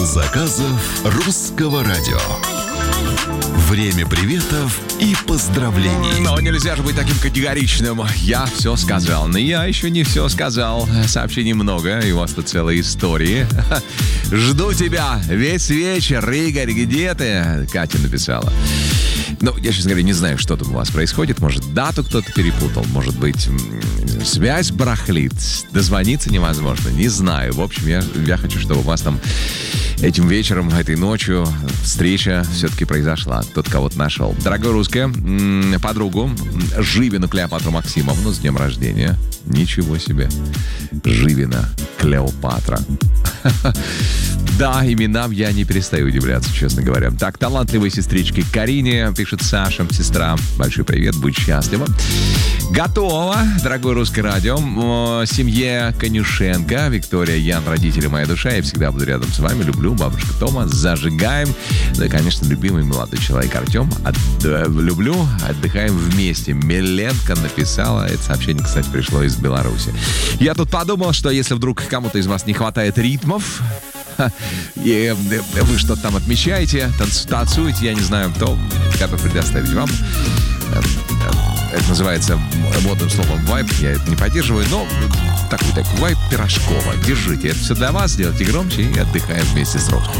заказов русского радио. Время приветов и поздравлений. Но нельзя же быть таким категоричным. Я все сказал. Но я еще не все сказал. Сообщений много, и у вас тут целые истории. Жду тебя весь вечер. Игорь, где ты? Катя написала. Ну, я, честно говоря, не знаю, что там у вас происходит. Может, дату кто-то перепутал. Может быть, связь барахлит. Дозвониться невозможно. Не знаю. В общем, я хочу, чтобы у вас там этим вечером, этой ночью встреча все-таки произошла. Кто-то кого-то нашел. Дорогая русская, подругу Живину Клеопатру Максимовну с днем рождения. Ничего себе. Живина Клеопатра. Да, именам я не перестаю удивляться, честно говоря. Так, талантливой сестричке Карине, пишет Саша, сестра. Большой привет, будь счастлива. Готово, дорогое русское радио. Семье Конюшенко, Виктория, Ян, родители, моя душа. Я всегда буду рядом с вами. Люблю, бабушка Тома. Зажигаем. Ну и, конечно, любимый молодой человек Артем. Люблю, отдыхаем вместе. Меленко написала. Это сообщение, кстати, пришло из Беларуси. Я тут подумал, что если вдруг кому-то из вас не хватает ритмов, и вы что-то там отмечаете, танцуете, я не знаю, то готов предоставить вам. Это называется модным словом вайб. Я это не поддерживаю, но такой вайб пирожкова. Держите. Это все для вас. Делайте громче и отдыхаем вместе с русским.